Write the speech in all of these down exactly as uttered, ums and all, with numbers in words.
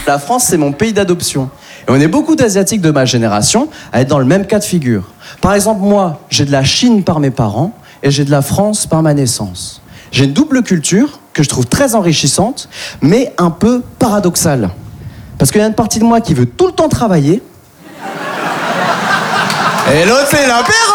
La France, c'est mon pays d'adoption. Et on est beaucoup d'Asiatiques de ma génération à être dans le même cas de figure. Par exemple, moi, j'ai de la Chine par mes parents et j'ai de la France par ma naissance. J'ai une double culture que je trouve très enrichissante, mais un peu paradoxale. Parce qu'il y a une partie de moi qui veut tout le temps travailler. Et l'autre, c'est l'apéro!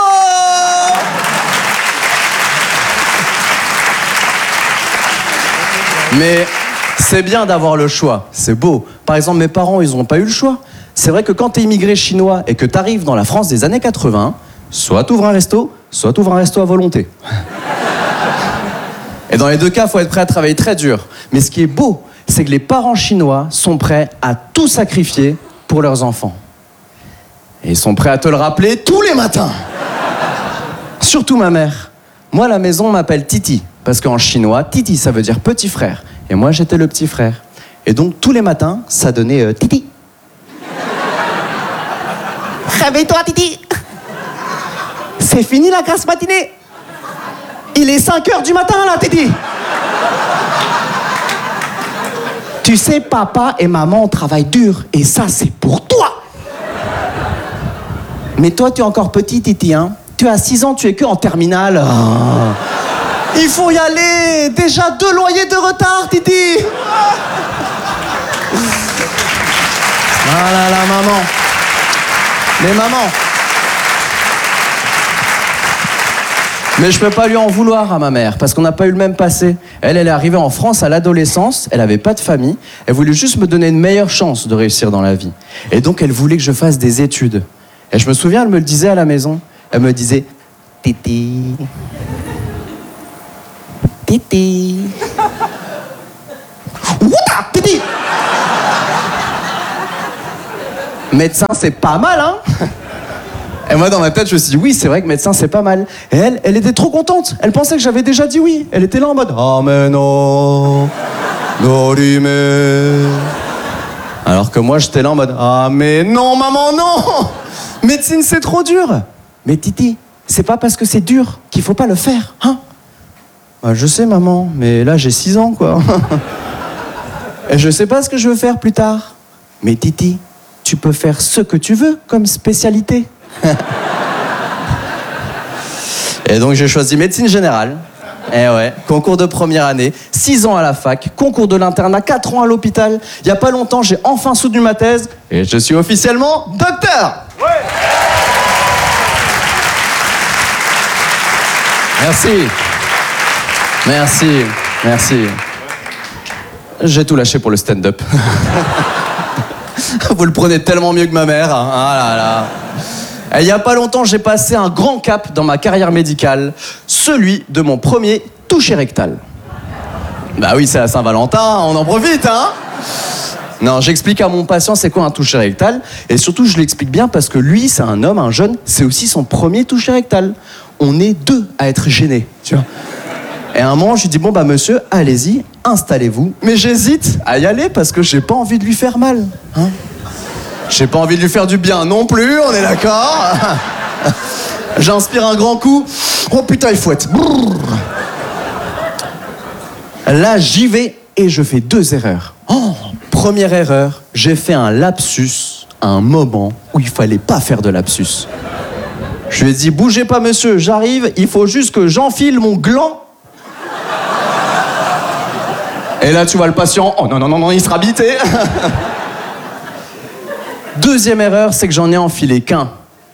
Mais c'est bien d'avoir le choix, c'est beau. Par exemple, mes parents, ils n'ont pas eu le choix. C'est vrai que quand t'es immigré chinois et que t'arrives dans la France des années quatre-vingts, soit t'ouvres un resto, soit t'ouvres un resto à volonté. Et dans les deux cas, il faut être prêt à travailler très dur. Mais ce qui est beau, c'est que les parents chinois sont prêts à tout sacrifier pour leurs enfants. Et ils sont prêts à te le rappeler tous les matins. Surtout ma mère. Moi, à la maison, on m'appelle Titi. Parce qu'en chinois, Titi, ça veut dire petit frère. Et moi, j'étais le petit frère. Et donc, tous les matins, ça donnait euh, Titi. Réveille-toi, Titi. C'est fini la grasse matinée. Il est cinq heures du matin, là, Titi. Tu sais, papa et maman travaillent dur. Et ça, c'est pour toi. Mais toi, tu es encore petit, Titi, hein. Tu as six ans, tu es que en terminale. Oh. Il faut y aller. Déjà deux loyers de retard, Titi. Ah là là, maman. Mais maman. Mais je peux pas lui en vouloir à ma mère, parce qu'on n'a pas eu le même passé. Elle, elle est arrivée en France à l'adolescence, elle avait pas de famille, elle voulait juste me donner une meilleure chance de réussir dans la vie. Et donc, elle voulait que je fasse des études. Et je me souviens, elle me le disait à la maison. Elle me disait, Titi... Titi. Outa, Titi. Médecin, c'est pas mal, hein? Et moi, dans ma tête, je me suis dit, oui, c'est vrai que médecin, c'est pas mal. Et elle, elle était trop contente. Elle pensait que j'avais déjà dit oui. Elle était là en mode, ah, mais non. Dorime. Alors que moi, j'étais là en mode, ah, mais non, maman, non. Médecine, c'est trop dur. Mais Titi, c'est pas parce que c'est dur qu'il faut pas le faire, hein? Bah, je sais, maman, mais là, j'ai six ans, quoi. Et je sais pas ce que je veux faire plus tard. Mais Titi, tu peux faire ce que tu veux comme spécialité. Et donc, j'ai choisi médecine générale. Eh ouais, concours de première année, six ans à la fac, concours de l'internat, quatre ans à l'hôpital. Il y a pas longtemps, j'ai enfin soutenu ma thèse et je suis officiellement docteur. Ouais. Merci. Merci, merci. J'ai tout lâché pour le stand-up. Vous le prenez tellement mieux que ma mère. Hein. Ah là là. Et il n'y a pas longtemps, j'ai passé un grand cap dans ma carrière médicale, celui de mon premier toucher rectal. Bah oui, c'est à Saint-Valentin, on en profite, hein. Non, j'explique à mon patient c'est quoi un toucher rectal, et surtout je l'explique bien parce que lui, c'est un homme, un jeune, c'est aussi son premier toucher rectal. On est deux à être gênés, tu vois. Et à un moment, je lui dis, bon, bah, monsieur, allez-y, installez-vous. Mais j'hésite à y aller parce que j'ai pas envie de lui faire mal. Hein, j'ai pas envie de lui faire du bien non plus, on est d'accord. J'inspire un grand coup. Oh putain, il fouette. Brrr. Là, j'y vais et je fais deux erreurs. Oh, première erreur, j'ai fait un lapsus à un moment où il fallait pas faire de lapsus. Je lui ai dit, bougez pas, monsieur, j'arrive, il faut juste que j'enfile mon gland. Et là, tu vois le patient, oh non, non, non, non, il sera bité. Deuxième erreur, c'est que j'en ai enfilé qu'un.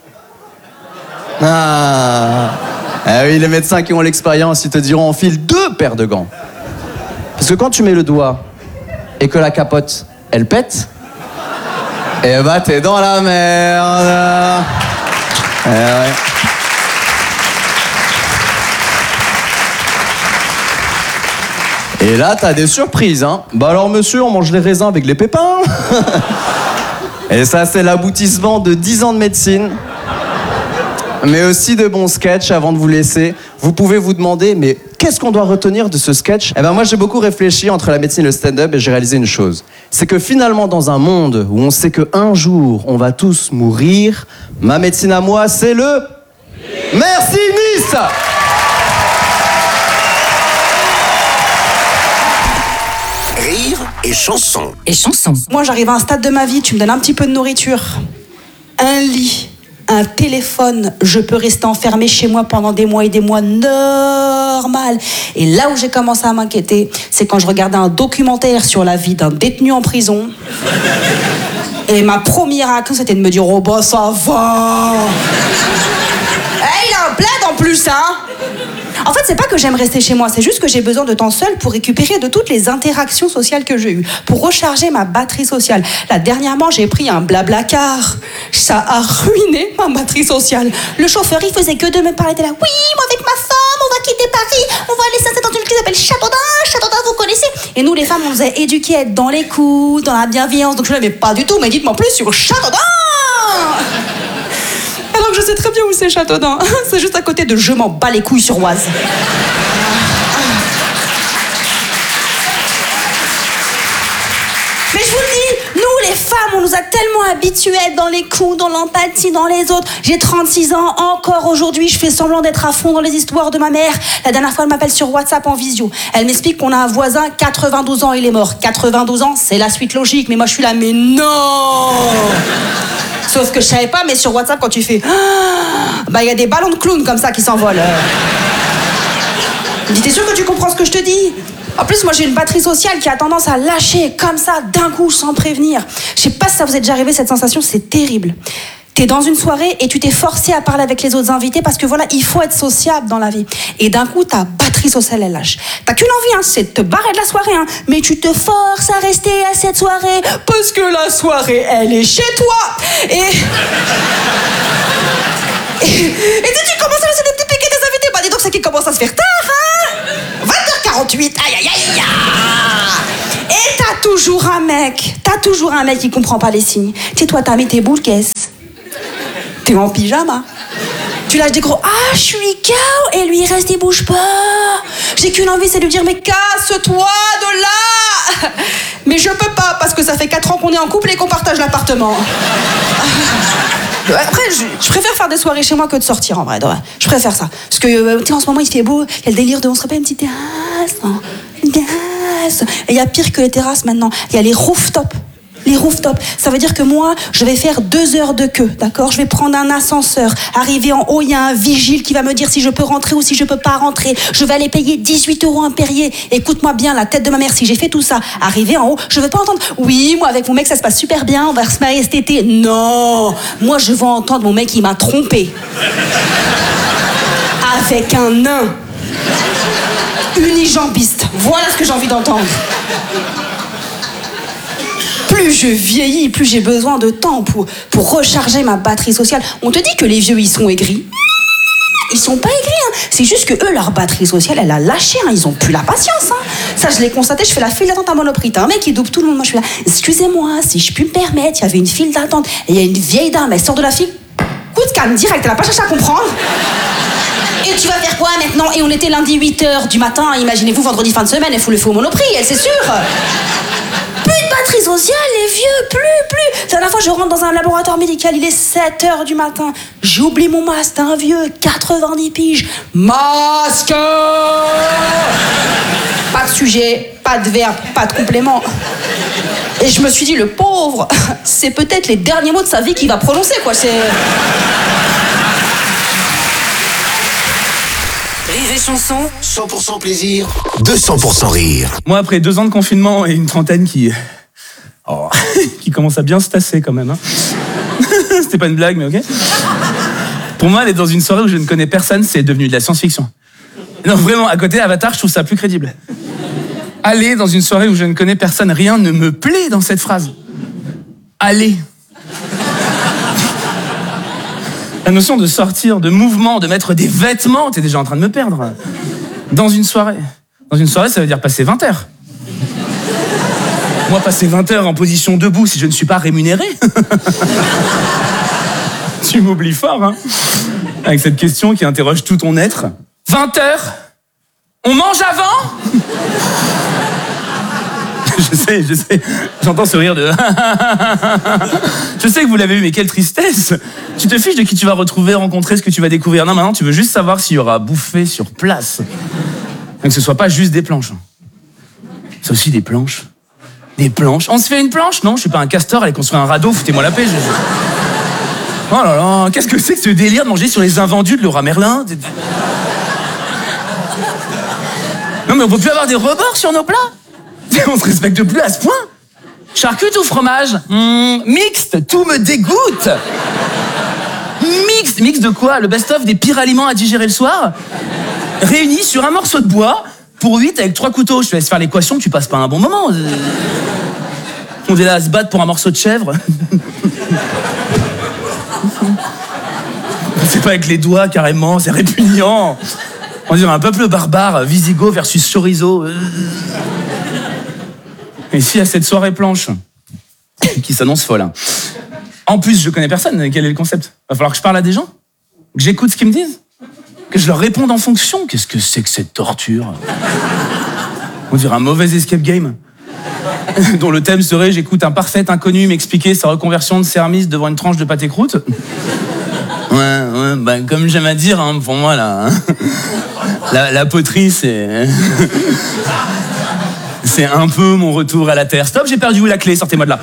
Ah. Ah oui, les médecins qui ont l'expérience, ils te diront, enfile deux paires de gants. Parce que quand tu mets le doigt et que la capote, elle pète, et bah, t'es dans la merde. Eh ouais. Et là, t'as des surprises, hein. Bah alors, monsieur, on mange les raisins avec les pépins. Et ça, c'est l'aboutissement de dix ans de médecine. Mais aussi de bons sketchs avant de vous laisser. Vous pouvez vous demander, mais qu'est-ce qu'on doit retenir de ce sketch ? Eh ben moi, j'ai beaucoup réfléchi entre la médecine et le stand-up et j'ai réalisé une chose. C'est que finalement, dans un monde où on sait qu'un jour, on va tous mourir, ma médecine à moi, c'est le... Merci, Nice ! Rire et Chanson. Et Chanson. Moi, j'arrive à un stade de ma vie, tu me donnes un petit peu de nourriture, un lit, un téléphone, je peux rester enfermée chez moi pendant des mois et des mois, normal. Et là où j'ai commencé à m'inquiéter, c'est quand je regardais un documentaire sur la vie d'un détenu en prison. Et ma première réaction, c'était de me dire « Oh bah ça va !» Eh, il a un plaid en plus, hein. En fait, c'est pas que j'aime rester chez moi, c'est juste que j'ai besoin de temps seul pour récupérer de toutes les interactions sociales que j'ai eues, pour recharger ma batterie sociale. Là, dernièrement, j'ai pris un blablacar. Ça a ruiné ma batterie sociale. Le chauffeur, il faisait que de me parler de là. Oui, moi avec ma femme, on va quitter Paris, on va aller s'installer dans une ville qui s'appelle Châteaudun. Châteaudun, vous connaissez? Et nous, les femmes, on nous a éduqués à être dans l'écoute, dans la bienveillance. Donc je ne l'aimais pas du tout, mais dites-moi plus sur Châteaudun. Alors que je sais très bien où c'est Châteaudun. C'est juste à côté de Je m'en bats les couilles sur Oise. Mais je vous le dis, nous les femmes, on nous a tellement habitués à être dans les coups, dans l'empathie, dans les autres. J'ai trente-six ans, encore aujourd'hui, je fais semblant d'être à fond dans les histoires de ma mère. La dernière fois, elle m'appelle sur WhatsApp en visio. Elle m'explique qu'on a un voisin, quatre-vingt-douze ans, il est mort. quatre-vingt-douze ans, c'est la suite logique, mais moi je suis là, mais non. Sauf que je savais pas, mais sur WhatsApp, quand tu fais ah, bah il y a des ballons de clown comme ça qui s'envolent. Dis, t'es sûr que tu comprends ce que je te dis? En plus, moi j'ai une batterie sociale qui a tendance à lâcher comme ça, d'un coup, sans prévenir. Je sais pas si ça vous est déjà arrivé, cette sensation, c'est terrible. T'es dans une soirée et tu t'es forcé à parler avec les autres invités parce que voilà, il faut être sociable dans la vie. Et d'un coup, ta batterie sociale, elle lâche. T'as qu'une envie, hein, c'est de te barrer de la soirée, hein, mais tu te forces à rester à cette soirée parce que la soirée, elle est chez toi. Et... et, et tu, tu commences à laisser des petits piquets des invités. Bah dis donc, c'est qu'il commence à se faire tard, hein. vingt heures quarante-huit, aïe aïe aïe. Et t'as toujours un mec, t'as toujours un mec qui comprend pas les signes. Tu sais, toi, t'as mis tes boules caisses. T'es en pyjama. Tu lâches des gros « Ah, je suis K O » et lui, il reste, il bouge pas. J'ai qu'une envie, c'est de lui dire « Mais casse-toi de là !» Mais je peux pas, parce que ça fait quatre ans qu'on est en couple et qu'on partage l'appartement. Après, je, je préfère faire des soirées chez moi que de sortir, en vrai. Ouais. Je préfère ça. Parce que, euh, tu sais, en ce moment, il fait beau. Il y a le délire de « On se rappelle une petite terrasse. Hein, une terrasse. » Et il y a pire que les terrasses, maintenant. Il y a les rooftops. Les rooftops, ça veut dire que moi, je vais faire deux heures de queue, d'accord? Je vais prendre un ascenseur, arriver en haut, il y a un vigile qui va me dire si je peux rentrer ou si je peux pas rentrer. Je vais aller payer dix-huit euros un Perrier. Écoute-moi bien, la tête de ma mère, si j'ai fait tout ça, arriver en haut, je veux pas entendre « Oui, moi avec mon mec, ça se passe super bien, on va se marier cet été. » Non, moi je veux entendre mon mec, il m'a trompé. Avec un nain. Unijambiste. Voilà ce que j'ai envie d'entendre. Plus je vieillis, plus j'ai besoin de temps pour, pour recharger ma batterie sociale. On te dit que les vieux, ils sont aigris. Ils sont pas aigris, hein. C'est juste que eux, leur batterie sociale, elle a lâché, hein. Ils ont plus la patience, hein. Ça, je l'ai constaté, je fais la file d'attente à Monoprix. T'as un mec qui double tout le monde, moi je suis là. Excusez-moi, si je puis me permettre, il y avait une file d'attente. Et il y a une vieille dame, elle sort de la file. Coup de canne direct, elle a pas cherché à comprendre. Et tu vas faire quoi maintenant? Et on était lundi huit heures du matin, imaginez-vous, vendredi fin de semaine, il faut le faire au Monoprix, elle, c'est sûr. Plus de batterie sociale, les vieux, plus, plus. La dernière fois, je rentre dans un laboratoire médical, il est sept heures du matin. J'oublie mon masque, t'as un vieux, quatre-vingt-dix piges. Masque. Pas de sujet, pas de verbe, pas de complément. Et je me suis dit, le pauvre, c'est peut-être les derniers mots de sa vie qu'il va prononcer, quoi. C'est... Rire et Chanson. cent pour cent plaisir, deux cents pour cent rire. Moi, après deux ans de confinement et une trentaine qui... Oh, qui commence à bien se tasser quand même. Hein. C'était pas une blague, mais ok. Pour moi, aller dans une soirée où je ne connais personne, c'est devenu de la science-fiction. Non, vraiment, à côté, Avatar, je trouve ça plus crédible. Aller dans une soirée où je ne connais personne, rien ne me plaît dans cette phrase. Aller. La notion de sortir, de mouvement, de mettre des vêtements, t'es déjà en train de me perdre. Dans une soirée. Dans une soirée, ça veut dire passer vingt heures. Moi, passer vingt heures en position debout si je ne suis pas rémunéré. Tu m'oublies fort, hein. Avec cette question qui interroge tout ton être. vingt heures? On mange avant? Je sais, je sais. J'entends ce rire de... Je sais que vous l'avez vu, mais quelle tristesse. Tu te fiches de qui tu vas retrouver, rencontrer, ce que tu vas découvrir. Non, maintenant, tu veux juste savoir s'il y aura à bouffer sur place. Et que ce soit pas juste des planches. C'est aussi des planches Des planches. On se fait une planche? Non, je suis pas un castor, allez construire un radeau, foutez-moi la paix. Je... Oh là là, qu'est-ce que c'est que ce délire de manger sur les invendus de Laura Merlin? Non mais on peut plus avoir des rebords sur nos plats. On se respecte plus à ce point. Charcute ou fromage? Mmh, mixte, tout me dégoûte. Mixte, mixte de quoi? Le best-of des pires aliments à digérer le soir? Réunis sur un morceau de bois, pour huit avec trois couteaux. Je te laisse faire l'équation, tu passes pas un bon moment. On est là à se battre pour un morceau de chèvre. C'est pas avec les doigts, carrément, c'est répugnant. On dirait un peuple barbare, Visigoth versus Chorizo. Et si à cette soirée planche, qui s'annonce folle, hein. En plus, je connais personne, quel est le concept? Va falloir que je parle à des gens, que j'écoute ce qu'ils me disent, que je leur réponde en fonction. Qu'est-ce que c'est que cette torture? On dirait un mauvais escape game, dont le thème serait « J'écoute un parfait inconnu m'expliquer sa reconversion de service devant une tranche de pâté croûte ». Ouais, ouais, bah comme j'aime à dire, hein, pour moi, là, hein, la, la poterie, c'est... c'est un peu mon retour à la terre. Stop, j'ai perdu la clé, sortez-moi de là.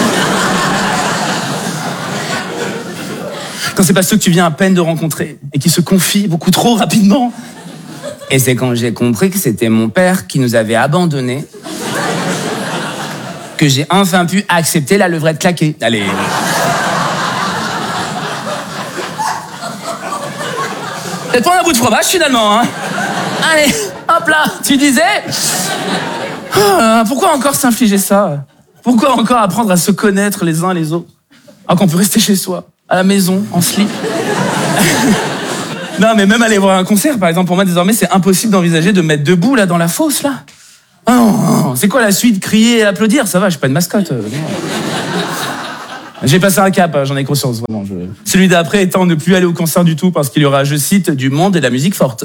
Quand c'est pas ceux que tu viens à peine de rencontrer et qui se confient beaucoup trop rapidement. Et c'est quand j'ai compris que c'était mon père qui nous avait abandonnés que j'ai enfin pu accepter la levrette claquée. Allez... Peut-être pas un bout de fromage, finalement, hein. Allez, hop là, tu disais... Ah, pourquoi encore s'infliger ça? Pourquoi encore apprendre à se connaître les uns les autres? Alors qu'on peut rester chez soi, à la maison, en slip. Non, mais même aller voir un concert, par exemple, pour moi, désormais, c'est impossible d'envisager de me mettre debout, là, dans la fosse, là. Oh, non, c'est quoi la suite? Crier et applaudir? Ça va, je suis pas une mascotte. Euh, J'ai passé un cap, j'en ai conscience, vraiment. Je... Celui d'après étant ne plus aller au concert du tout parce qu'il y aura, je cite, du monde et de la musique forte.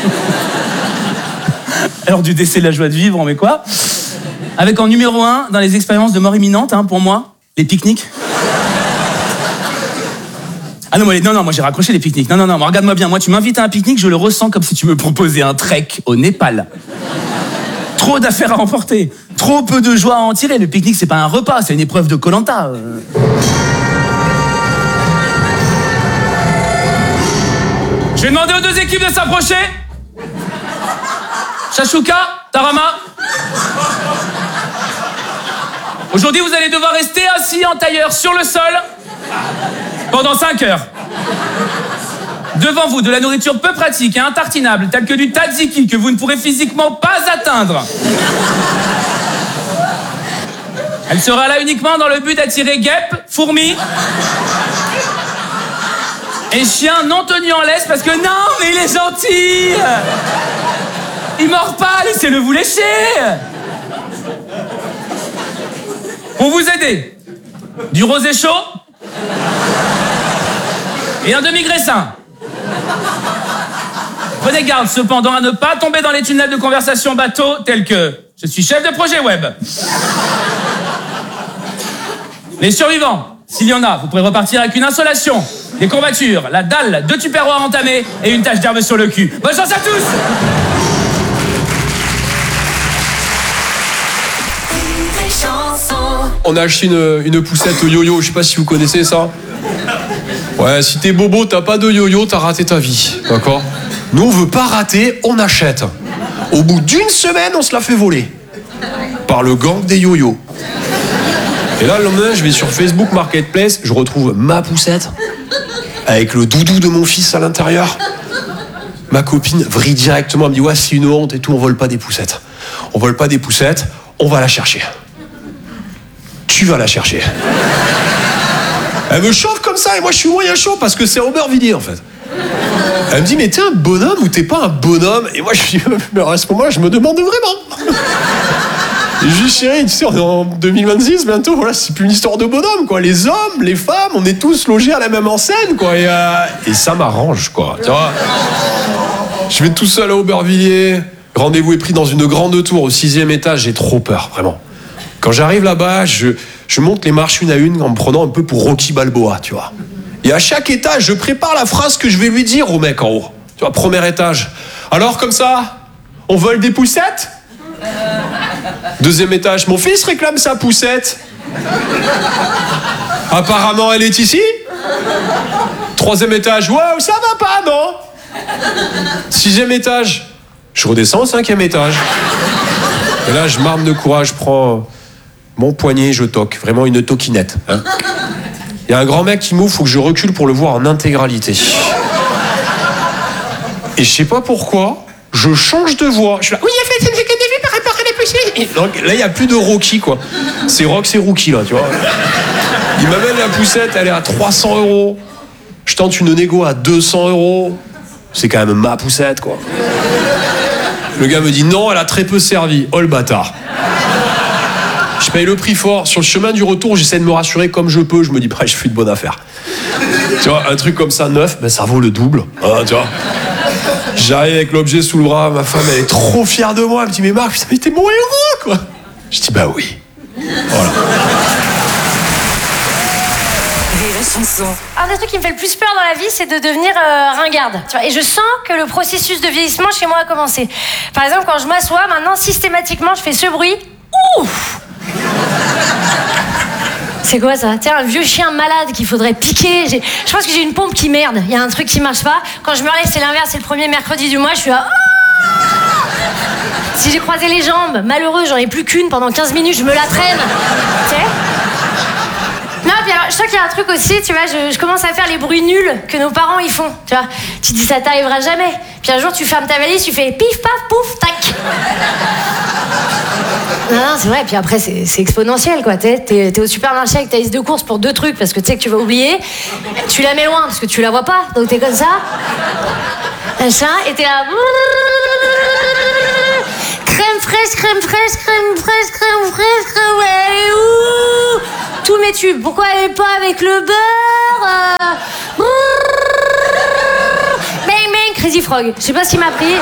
Alors du décès de la joie de vivre, on met quoi? Avec en numéro un, dans les expériences de mort imminente, hein, pour moi, les pique-niques. Ah non, moi, les... non, non, moi j'ai raccroché les pique-niques. Non, non, non, regarde-moi bien, moi tu m'invites à un pique-nique, je le ressens comme si tu me proposais un trek au Népal. Trop d'affaires à emporter, trop peu de joie à en tirer. Le pique-nique, c'est pas un repas, c'est une épreuve de Koh-Lanta. Euh... Je vais demander aux deux équipes de s'approcher. Shashuka, Tarama. Aujourd'hui, vous allez devoir rester assis en tailleur sur le sol pendant cinq heures. Devant vous, de la nourriture peu pratique et intartinable, telle que du tzatziki que vous ne pourrez physiquement pas atteindre. Elle sera là uniquement dans le but d'attirer guêpes, fourmis et chiens non tenus en laisse parce que non, mais il est gentil. Il mord pas, laissez-le vous lécher. Pour vous aider, du rosé chaud et un demi-graissin. Prenez garde cependant à ne pas tomber dans les tunnels de conversation bateau tels que « Je suis chef de projet web ». Les survivants, s'il y en a, vous pourrez repartir avec une insolation, des courbatures, la dalle, deux tupperwares entamés et une tache d'herbe sur le cul. Bonne chance à tous! On a acheté une, une poussette yo-yo, je sais pas si vous connaissez ça. Ouais, si t'es bobo, t'as pas de yo-yo, t'as raté ta vie, d'accord? Nous, on veut pas rater, on achète. Au bout d'une semaine, on se la fait voler. Par le gang des yo-yo. Et là, le lendemain, je vais sur Facebook Marketplace, je retrouve ma poussette, avec le doudou de mon fils à l'intérieur. Ma copine vrille directement, elle me dit « Ouais, c'est une honte et tout, on vole pas des poussettes. On vole pas des poussettes, on va la chercher. » Tu vas la chercher. Elle me chauffe comme ça et moi je suis moyen chaud parce que c'est Aubervilliers en fait. Elle me dit mais t'es un bonhomme ou t'es pas un bonhomme? Et moi je suis mais à ce moment-là je me demande vraiment. Et je dis chérie, tu sais on est en deux mille vingt-six bientôt, voilà, c'est plus une histoire de bonhomme quoi. Les hommes, les femmes, on est tous logés à la même enseigne quoi. Et, euh, et ça m'arrange quoi. Tu vois. Je vais tout seul à Aubervilliers. Rendez-vous est pris dans une grande tour au sixième étage. J'ai trop peur vraiment. Quand j'arrive là-bas, je, je monte les marches une à une en me prenant un peu pour Rocky Balboa, tu vois. Et à chaque étage, je prépare la phrase que je vais lui dire au mec en haut. Tu vois, premier étage. Alors, comme ça, on vole des poussettes? Deuxième étage, mon fils réclame sa poussette. Apparemment, elle est ici. Troisième étage, waouh, ça va pas, non? Sixième étage, je redescends au cinquième étage. Et là, je m'arme de courage, je prends mon poignet, je toque. Vraiment une toquinette. Hein. Il y a un grand mec qui m'ouvre, faut que je recule pour le voir en intégralité. Et je sais pas pourquoi, je change de voix. Je suis là, oui, il fait ce que j'ai vu par rapport à la poussette. Donc là, il n'y a plus de Rocky, quoi. C'est Rock, c'est Rookie, là, tu vois. Il m'amène la poussette, elle est à trois cents euros. Je tente une négo à deux cents euros. C'est quand même ma poussette, quoi. Le gars me dit non, elle a très peu servi. Oh le bâtard. Je paye le prix fort. Sur le chemin du retour, j'essaie de me rassurer comme je peux. Je me dis, bah, je fais de bonne affaire. Tu vois, un truc comme ça, neuf, ben, ça vaut le double. Hein, tu vois. J'arrive avec l'objet sous le bras. Ma femme, elle est trop fière de moi. Elle me dit, mais Marc, putain, mais t'es mon héros, quoi. Je dis, bah oui. Voilà. Un des trucs qui me fait le plus peur dans la vie, c'est de devenir euh, ringarde. Tu vois, et je sens que le processus de vieillissement chez moi a commencé. Par exemple, quand je m'assois, maintenant, systématiquement, je fais ce bruit. Ouf! C'est quoi ça? Tiens, un vieux chien malade qu'il faudrait piquer. J'ai... Je pense que j'ai une pompe qui merde. Il y a un truc qui marche pas. Quand je me relève, c'est l'inverse. C'est le premier mercredi du mois. Je suis là. Oh, si j'ai croisé les jambes, malheureux, j'en ai plus qu'une pendant quinze minutes. Je me la traîne. Tu sais? Non, puis alors, je sens qu'il y a un truc aussi, tu vois, je, je commence à faire les bruits nuls que nos parents ils font, tu vois. Tu te dis ça t'arrivera jamais. Puis un jour tu fermes ta valise, tu fais pif paf pouf tac. Non, non, c'est vrai, puis après c'est, c'est exponentiel quoi. T'es, t'es, t'es au supermarché avec ta liste de courses pour deux trucs parce que tu sais que tu vas oublier. Tu la mets loin parce que tu la vois pas, donc t'es comme ça. Machin, et t'es là. Crème fraîche, crème fraîche, crème fraîche, crème fraîche, crème fraîche. Ouh, tous mes tubes. Pourquoi elle est pas avec le beurre euh... Bang bang, Crazy Frog. Je sais pas ce qui m'a pris.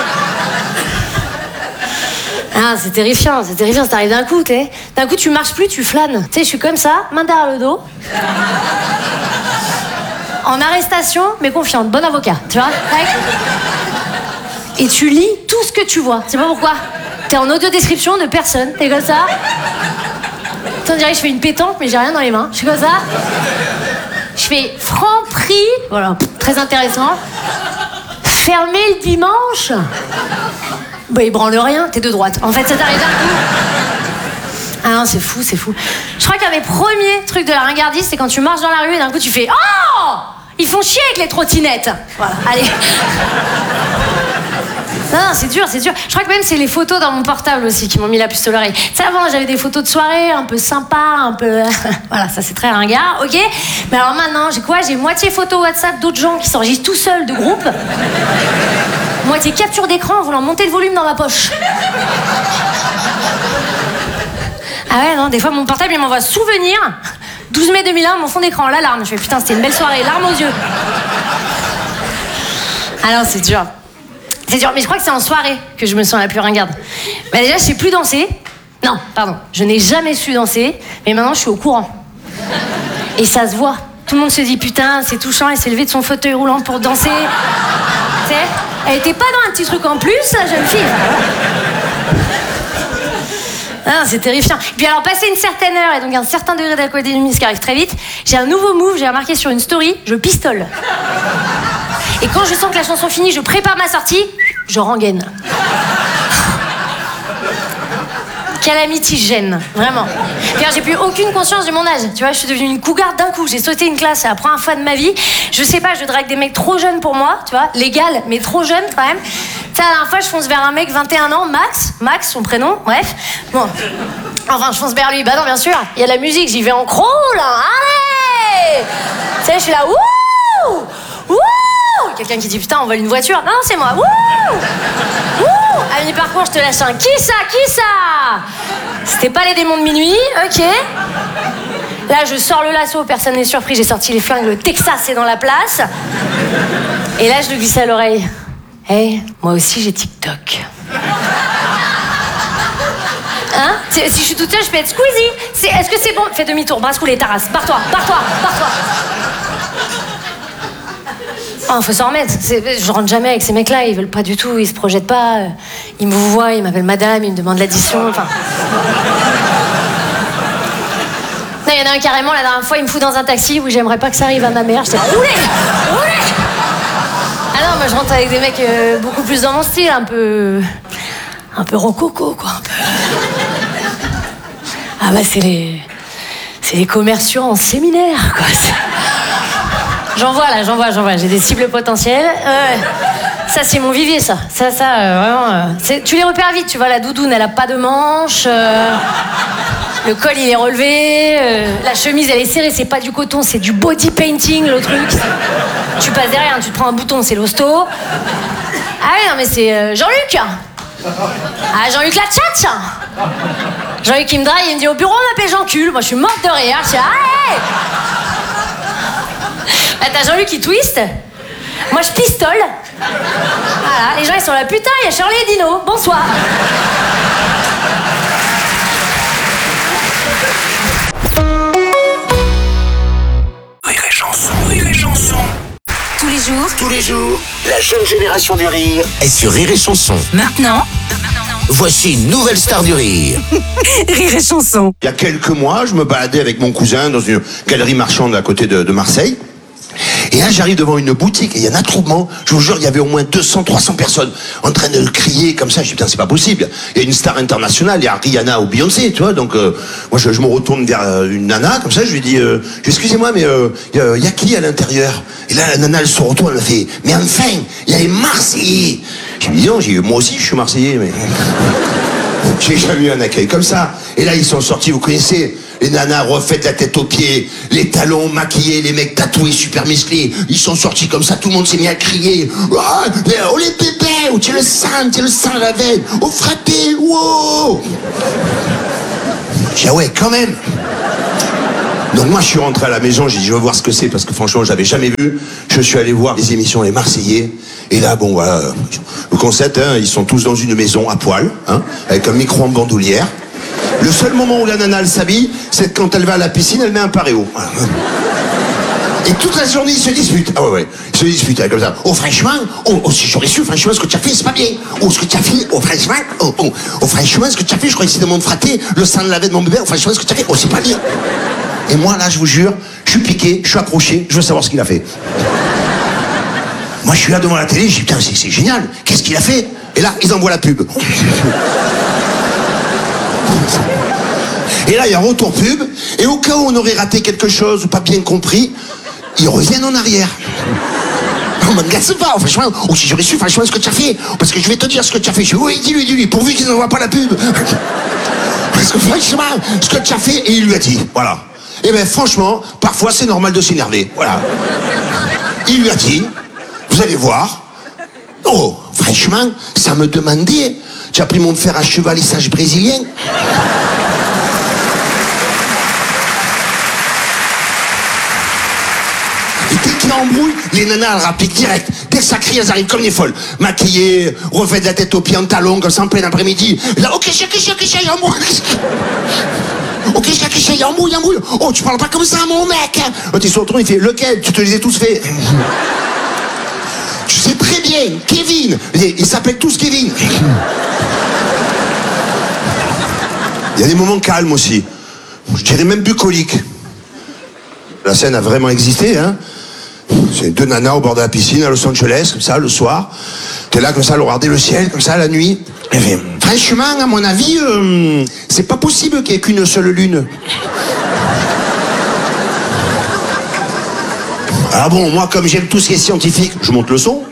Ah, c'est terrifiant, c'est terrifiant, ça t'arrive d'un coup, tu sais. D'un coup, tu marches plus, tu flânes. Tu sais, je suis comme ça, main derrière le dos. En arrestation, mais confiante, bon avocat, tu vois. Et tu lis tout ce que tu vois. Tu sais pas pourquoi. T'es en audio-description de personne, t'es comme ça. On dirait que je fais une pétanque, mais j'ai rien dans les mains. Je suis comme ça. Je fais franc prix, voilà, très intéressant. Fermé le dimanche. Bah, il branle rien, t'es de droite. En fait, ça t'arrive d'un coup. Ah non, c'est fou, c'est fou. Je crois qu'un des premiers trucs de la ringardise, c'est quand tu marches dans la rue et d'un coup tu fais oh, ils font chier avec les trottinettes. Voilà, allez. Non, non, c'est dur, c'est dur. Je crois que même c'est les photos dans mon portable aussi qui m'ont mis la puce à l'oreille. Tu sais, avant, j'avais des photos de soirée un peu sympa, un peu... voilà, ça c'est très ringard, ok. Mais alors maintenant, j'ai quoi? J'ai moitié photo WhatsApp d'autres gens qui s'enregistrent tout seuls de groupe. Moitié capture d'écran en voulant monter le volume dans ma poche. Ah ouais, non, des fois mon portable il m'envoie souvenir. douze mai deux mille un, mon fond d'écran, l'alarme. Je fais putain, c'était une belle soirée, larmes aux yeux. Ah non, c'est dur. C'est dur, mais je crois que c'est en soirée que je me sens la plus ringarde. Bah déjà, je sais plus danser. Non, pardon, je n'ai jamais su danser, mais maintenant je suis au courant. Et ça se voit. Tout le monde se dit putain, c'est touchant, elle s'est levée de son fauteuil roulant pour danser. Tu sais, elle était pas dans un petit truc en plus, la jeune fille. Ah, c'est terrifiant. Puis alors, passé une certaine heure et donc un certain degré d'alcoolémie, ce qui arrive très vite, j'ai un nouveau move, j'ai remarqué sur une story, je pistole. Et quand je sens que la chanson finit, je prépare ma sortie, je rengaine. Calamity gêne, vraiment. Puis alors, j'ai plus aucune conscience de mon âge. Tu vois, je suis devenue une cougar d'un coup. J'ai sauté une classe, c'est la première fois de ma vie. Je sais pas, je drague des mecs trop jeunes pour moi, tu vois, légal, mais trop jeunes quand même. Tu sais, la dernière fois, je fonce vers un mec, vingt et un ans, Max, Max, son prénom, bref. Bon, enfin, je fonce vers lui. Bah non, bien sûr, il y a de la musique, j'y vais en crawl, hein. Allez. Tu sais, je suis là, wouh, wouh. Quelqu'un qui dit putain, on vole une voiture. Non, c'est moi. Wouh, wouh. À mi-parcours, je te lâche un qui ça, qui ça. C'était pas les démons de minuit, ok. Là, je sors le lasso, personne n'est surpris. J'ai sorti les flingues, le Texas est dans la place. Et là, je lui glisse à l'oreille. Hey, moi aussi, j'ai TikTok. Hein? Si je suis toute seule, je peux être Squeezie. C'est, est-ce que c'est bon? Fais demi-tour, brasse coulée, Taras. Barre-toi, barre-toi, barre-toi. Ah, faut s'en remettre. C'est- Je rentre jamais avec ces mecs-là, ils veulent pas du tout, ils se projettent pas. euh, Ils me voient, ils m'appellent madame, ils me demandent l'addition, enfin. Non, il y en a un carrément, la dernière fois, il me fout dans un taxi où j'aimerais pas que ça arrive à ma mère. J'étais là, roulez Roulez Ah non, moi je rentre avec des mecs euh, beaucoup plus dans mon style, un peu. un peu rococo, quoi. Un peu... Ah bah, c'est les. c'est les commerciaux en séminaire, quoi. C'est- J'en vois là, j'en vois, j'en vois. J'ai des cibles potentielles. Euh, ça, c'est mon vivier, ça. Ça, ça, euh, vraiment. euh, c'est- tu les repères vite, tu vois. La doudoune, elle a pas de manches. euh, le col, il est relevé. euh, la chemise, elle est serrée. C'est pas du coton, c'est du body painting, le truc. Tu passes derrière, tu te prends un bouton, c'est l'hosto. Ah oui, non, mais c'est euh, Jean-Luc. Ah, Jean-Luc la tchatch. Jean-Luc, il me draille, il me dit au bureau, on m'appelle Jean-Cul. Moi, je suis morte de rire. Je dis, ah, hey Là, t'as Jean-Luc qui twist. Moi, je pistole. Voilà, les gens, ils sont là, putain, il y a Shirley et Dino. Bonsoir. Rire et chanson, rire et chanson. Tous les jours, Tous les jours, la jeune génération du rire est sur Rire et chanson. maintenant, Voici une nouvelle star du rire. Rire et chanson. Il y a quelques mois, je me baladais avec mon cousin dans une galerie marchande à côté de, de Marseille. Et là, j'arrive devant une boutique et il y a un attroupement. Je vous jure, il y avait au moins deux cents, trois cents personnes en train de crier comme ça. Je dis, putain, c'est pas possible. Il y a une star internationale, il y a Rihanna ou Beyoncé, tu vois. Donc, euh, moi, je, je me retourne vers euh, une nana, comme ça, je lui dis, euh, excusez-moi, mais euh, il y, a- il y a qui à l'intérieur? Et là, la nana, elle se retourne, elle me fait, mais enfin, il y a les Marseillais. Je lui dis, non, j'ai dit, moi aussi, je suis Marseillais, mais... J'ai jamais eu un accueil comme ça. Et là, ils sont sortis, vous connaissez, les nanas refaites la tête aux pieds, les talons maquillés, les mecs tatoués, super musclés. Ils sont sortis comme ça, tout le monde s'est mis à crier. Ah, oh les bébés, oh, tu le sens, tu le sens la veine. Oh frappé, wow. J'ai dit, ah ouais, quand même. Donc moi, je suis rentré à la maison, j'ai dit, je veux voir ce que c'est, parce que franchement, j'avais jamais vu. Je suis allé voir les émissions Les Marseillais. Et là, bon, voilà, le concept, hein, ils sont tous dans une maison à poil, hein, avec un micro en bandoulière. Le seul moment où la nana, elle s'habille, c'est quand elle va à la piscine, elle met un paréo. Voilà. Et toute la journée, ils se disputent. Ah ouais, ouais, ils se disputent, hein, comme ça. Oh, franchement, oh, oh si j'aurais su, franchement, ce que tu as fait, c'est pas bien. Oh, ce que tu as fait, oh, franchement, oh, oh, oh, franchement, ce que tu as fait, je crois que c'est de mon fraté, le sang de la veine de mon bébé, oh, franchement, ce que tu as fait, oh, c'est pas bien. Et moi, là, je vous jure, je suis piqué, je suis accroché, je veux savoir ce qu'il a fait. Moi, je suis là devant la télé, je dis, putain, c'est, c'est génial, qu'est-ce qu'il a fait? Et là, ils envoient la pub. Et là, il y a un retour pub, et au cas où on aurait raté quelque chose ou pas bien compris, ils reviennent en arrière. On m'agace pas, franchement, ou si j'aurais su, franchement, ce que tu as fait, parce que je vais te dire ce que tu as fait. Je dis, oui, dis-lui, dis-lui, pourvu qu'ils n'envoient pas la pub. Parce que franchement, ce que tu as fait, et il lui a dit, voilà. Et bien, franchement, parfois, c'est normal de s'énerver, voilà. Il lui a dit, vous allez voir, oh, franchement, ça me demandait, tu as pris mon fer à chevalissage brésilien? Et dès qu'il y a embrouille, les nanas, elles rappliquent direct. Dès que ça crie, elles arrivent comme des folles. Maquillées, refaites la tête aux pieds en talons, comme ça en plein après-midi. Et là, ok, chien, chien, chien, il y a embrouille. Ok, chien, chien, il y a embrouille, embrouille. Oh, tu parles pas comme ça, mon mec. Quand il se retourne, il fait, lequel? Tu te les as tous fait. Tu sais très bien, Kevin. Ils s'appellent tous Kevin. Il y a des moments calmes aussi. Je dirais même bucoliques. La scène a vraiment existé, hein. C'est deux nanas au bord de la piscine à Los Angeles, comme ça, le soir. T'es là, comme ça, à regarder le ciel, comme ça, la nuit. Elle fait, franchement, à mon avis, euh, c'est pas possible qu'il y ait qu'une seule lune. Ah bon, moi, comme j'aime tout ce qui est scientifique, je monte le son.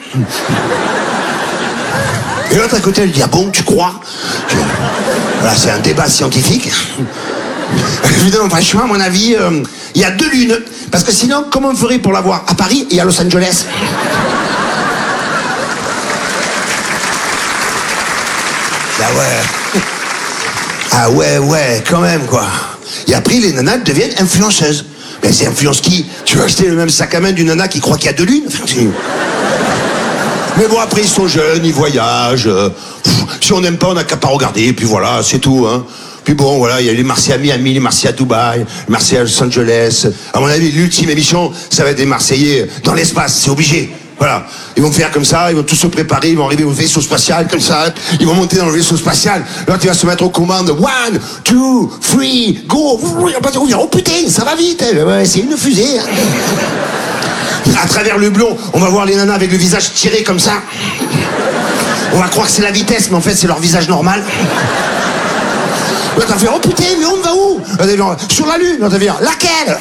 Et l'autre à côté, elle dit, ah bon, tu crois? Je... Voilà, c'est un débat scientifique. Évidemment, franchement, à mon avis, euh, il y a deux lunes. Parce que sinon, comment on ferait pour la voir à Paris et à Los Angeles? Ah ouais. Ah ouais, ouais, quand même, quoi. Et après, les nanas deviennent influenceuses. Mais c'est influence qui? Tu vas acheter le même sac à main d'une nana qui croit qu'il y a deux lunes? Enfin, c'est... Mais bon, après, ils sont jeunes, ils voyagent. Euh, pff, si on n'aime pas, on n'a qu'à pas regarder. Et puis voilà, c'est tout, hein. Puis bon, voilà, il y a les Marseillais à Miami, les Marseillais à Dubaï, les Marseillais à Los Angeles. À mon avis, l'ultime émission, ça va être des Marseillais dans l'espace, c'est obligé. Voilà. Ils vont faire comme ça, ils vont tous se préparer, ils vont arriver au vaisseau spatial, comme ça. Ils vont monter dans le vaisseau spatial. L'autre, il va se mettre aux commandes. One, two, three, go. Oh putain, ça va vite. Ouais, c'est une fusée. À travers le blond, on va voir les nanas avec le visage tiré comme ça. On va croire que c'est la vitesse, mais en fait, c'est leur visage normal. L'autre va faire, oh putain, mais on va où? Sur la Lune. L'autre va dire, laquelle?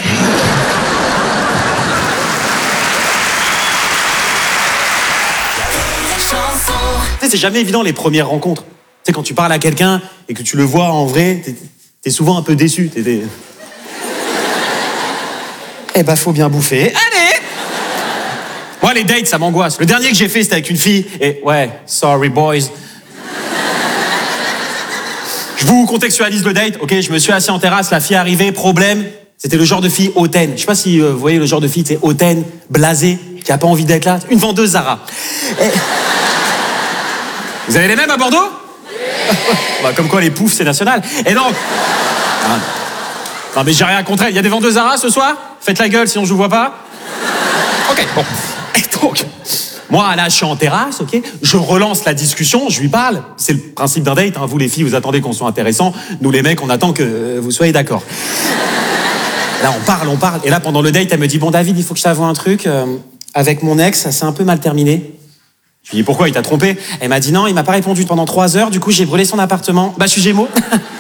C'est jamais évident les premières rencontres. Tu sais, quand tu parles à quelqu'un et que tu le vois en vrai, t'es, t'es souvent un peu déçu. T'es, t'es... Eh ben, faut bien bouffer. Allez! Moi, les dates, ça m'angoisse. Le dernier que j'ai fait, c'était avec une fille. Et ouais, sorry boys. Je vous contextualise le date. Ok, je me suis assis en terrasse, la fille est arrivée, problème. C'était le genre de fille hautaine. Je sais pas si euh, vous voyez le genre de fille, c'est hautaine, blasée, qui a pas envie d'être là. Une vendeuse Zara. Et... Vous avez les mêmes à Bordeaux? Bah, comme quoi les poufs, c'est national. Et donc... Ah. Non mais j'ai rien contre elle. Il y a des vendeuses Zara ce soir? Faites la gueule sinon je vous vois pas. Ok, bon. Et donc, moi là je suis en terrasse, ok. Je relance la discussion, je lui parle. C'est le principe d'un date, hein. Vous les filles, vous attendez qu'on soit intéressant. Nous les mecs, on attend que vous soyez d'accord. Là on parle, on parle. Et là pendant le date, elle me dit, bon David, il faut que je t'avoue un truc. Euh, avec mon ex, ça s'est un peu mal terminé. Je lui dis, pourquoi, il t'a trompé? Elle m'a dit, non, il m'a pas répondu pendant trois heures, du coup j'ai brûlé son appartement. Bah je suis Gémeaux.